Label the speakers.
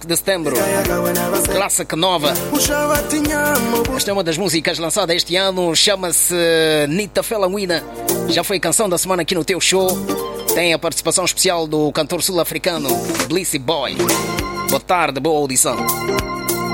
Speaker 1: de setembro. Clássica nova. Esta é uma das músicas lançadas este ano. Chama-se Nita Felawina. Já foi canção da semana aqui no teu show. Tem a participação especial do cantor sul-africano Blissy Boy. Boa tarde, boa audição.